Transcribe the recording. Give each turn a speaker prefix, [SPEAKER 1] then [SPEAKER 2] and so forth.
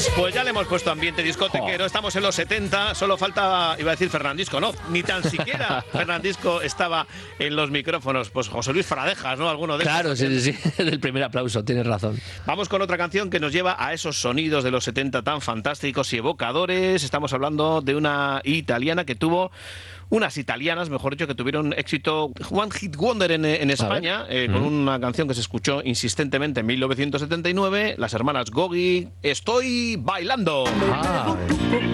[SPEAKER 1] Pues ya le hemos puesto ambiente discotequero, estamos en los 70, solo falta, iba a decir Fernandisco, no, ni tan siquiera Fernandisco estaba en los micrófonos, pues José Luis Fradejas, ¿no? Alguno de
[SPEAKER 2] Claro,
[SPEAKER 1] esos.
[SPEAKER 2] sí, del primer aplauso, tienes razón.
[SPEAKER 1] Vamos con otra canción que nos lleva a esos sonidos de los 70 tan fantásticos y evocadores. Estamos hablando de una italiana que tuvo... Unas italianas, mejor dicho, que tuvieron éxito One Hit Wonder en España, con una canción que se escuchó insistentemente en 1979, las hermanas Goggi, Estoy bailando.